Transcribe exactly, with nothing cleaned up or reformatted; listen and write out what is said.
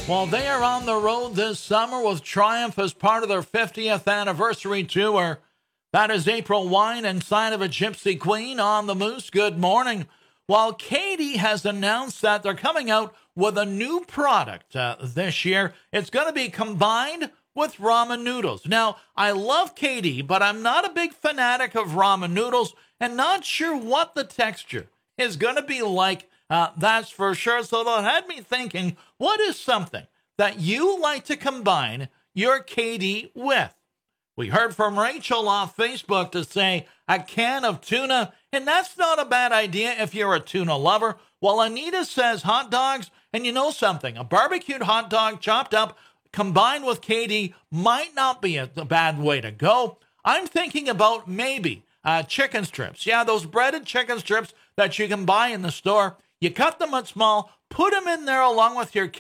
Well, they are on the road this summer with Triumph as part of their fiftieth anniversary tour. That is April Wine and Sign of a Gypsy Queen on the Moose. Good morning. While Katie has announced that they're coming out with a new product uh, this year, it's going to be combined with ramen noodles. Now, I love Katie, but I'm not a big fanatic of ramen noodles and not sure what the texture is going to be like. Uh, that's for sure. So that had me thinking, what is something that you like to combine your Katie with? We heard from Rachel off Facebook to say a can of tuna, and that's not a bad idea if you're a tuna lover. While Anita says hot dogs, and you know something, a barbecued hot dog chopped up combined with Katie might not be a, a bad way to go. I'm thinking about maybe uh, chicken strips. Yeah, those breaded chicken strips that you can buy in the store. You cut them up small, put them in there along with your